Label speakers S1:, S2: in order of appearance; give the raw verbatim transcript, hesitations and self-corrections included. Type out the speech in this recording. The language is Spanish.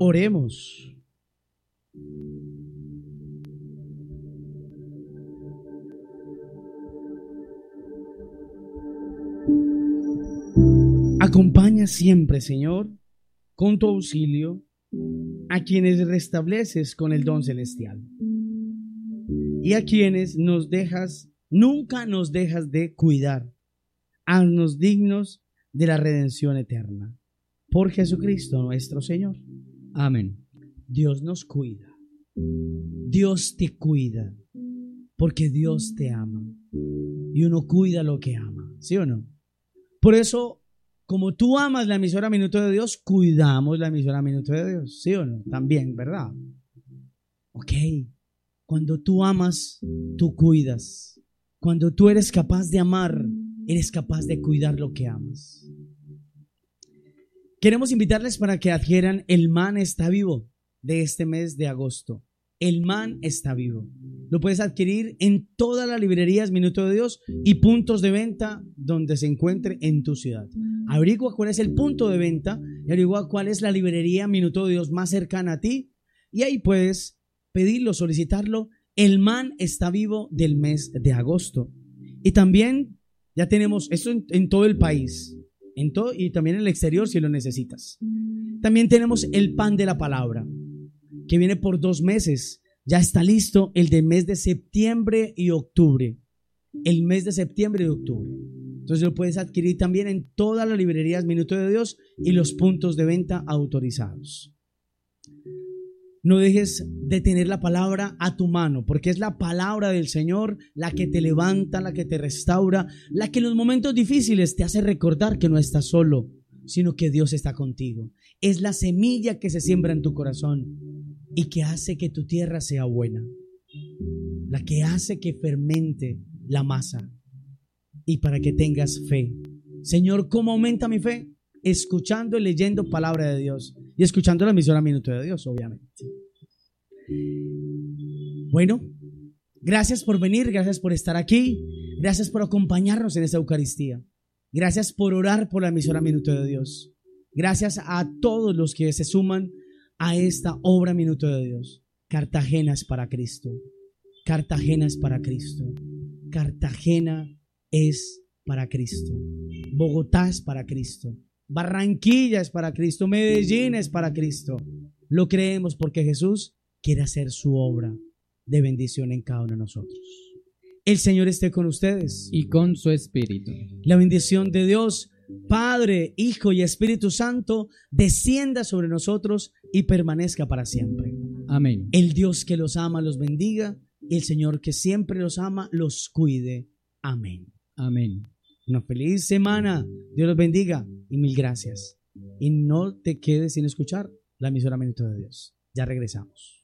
S1: Oremos. Acompaña siempre, Señor, con tu auxilio, a quienes restableces con el don celestial y a quienes nos dejas, nunca nos dejas de cuidar. Haznos dignos de la redención eterna. Por Jesucristo nuestro Señor.
S2: Amén.
S1: Dios nos cuida. Dios te cuida, porque Dios te ama. Y uno cuida lo que ama, ¿sí o no? Por eso, como tú amas la emisora Minuto de Dios, cuidamos la emisora Minuto de Dios, ¿sí o no? También, ¿verdad? Ok. Cuando tú amas, tú cuidas. Cuando tú eres capaz de amar, eres capaz de cuidar lo que amas. Queremos invitarles para que adquieran El Man Está Vivo de este mes de agosto. El Man Está Vivo. Lo puedes adquirir en todas las librerías Minuto de Dios y puntos de venta donde se encuentre en tu ciudad. Averigua cuál es el punto de venta y averigua cuál es la librería Minuto de Dios más cercana a ti y ahí puedes pedirlo, solicitarlo. El Man Está Vivo del mes de agosto. Y también ya tenemos esto en, en todo el país, en todo y también en el exterior si lo necesitas. También tenemos el Pan de la Palabra, que viene por dos meses. Ya está listo el de mes de septiembre y octubre. El mes de septiembre y octubre. Entonces lo puedes adquirir también en todas las librerías Minuto de Dios y los puntos de venta autorizados. No dejes de tener la palabra a tu mano, porque es la palabra del Señor la que te levanta, la que te restaura, la que en los momentos difíciles te hace recordar que no estás solo, sino que Dios está contigo. Es la semilla que se siembra en tu corazón y que hace que tu tierra sea buena, la que hace que fermente la masa y para que tengas fe. Señor, ¿cómo aumenta mi fe? Escuchando y leyendo palabra de Dios y escuchando la emisora Minuto de Dios, obviamente. Bueno, gracias por venir, gracias por estar aquí, gracias por acompañarnos en esta Eucaristía, gracias por orar por la emisora Minuto de Dios, gracias a todos los que se suman a esta obra Minuto de Dios. Cartagena es para Cristo, Cartagena es para Cristo, Cartagena es para Cristo, Bogotá es para Cristo, Barranquilla es para Cristo, Medellín es para Cristo. Lo creemos porque Jesús quiere hacer su obra de bendición en cada uno de nosotros. El Señor esté con ustedes
S2: y con su espíritu.
S1: La bendición de Dios, Padre, Hijo y Espíritu Santo, descienda sobre nosotros y permanezca para siempre.
S2: Amén.
S1: El Dios que los ama los bendiga y el Señor que siempre los ama los cuide. Amén.
S2: Amén.
S1: Una feliz semana. Dios los bendiga y mil gracias. Y no te quedes sin escuchar la emisora Minuto de Dios. Ya regresamos.